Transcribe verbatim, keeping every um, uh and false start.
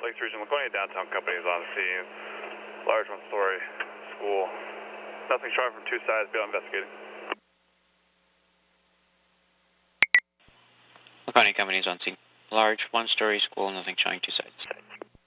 Lakes Region, Laconia downtown company is on the scene. Large one-story school. Nothing showing from two sides. Be investigating. Laconia company is on scene. Large one-story school. Nothing showing two sides.